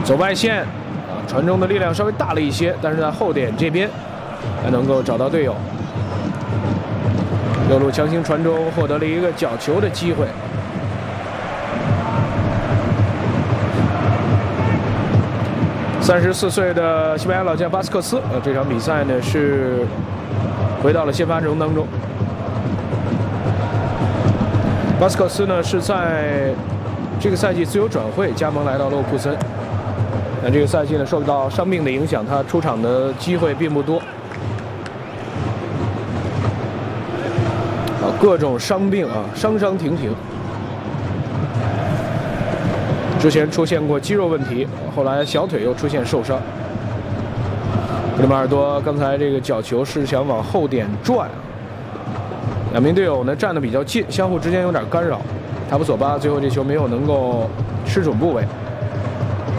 走外线啊，传中的力量稍微大了一些，但是在后点这边还能够找到队友。右路强行传中，获得了一个角球的机会。34岁的西班牙老将巴斯克斯，这场比赛呢是回到了先发阵容当中。巴斯克斯呢是在这个赛季自由转会加盟来到勒沃库森，但这个赛季呢受到伤病的影响，他出场的机会并不多。各种伤病啊，伤停停。之前出现过肌肉问题，后来小腿又出现受伤。格里马尔多刚才这个角球是想往后点转，两名队友呢站得比较近，相互之间有点干扰。塔布索巴最后这球没有能够吃准部位。